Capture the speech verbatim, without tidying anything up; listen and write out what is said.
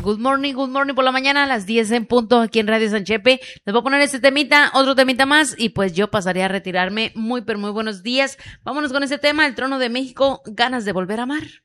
Good morning, good morning por la mañana a las diez en punto aquí en Radio San Chepe. Les voy a poner este temita, otro temita más y pues yo pasaré a retirarme. Muy pero muy buenos días. Vámonos con este tema, el trono de México, ganas de volver a amar.